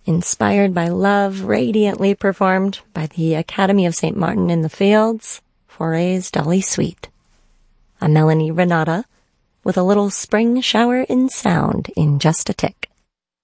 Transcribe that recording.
Inspired by Love, radiantly performed by the Academy of St. Martin in the Fields, Foray's Dolly Suite. I'm Melanie Renata, with a little spring shower in sound in just a tick.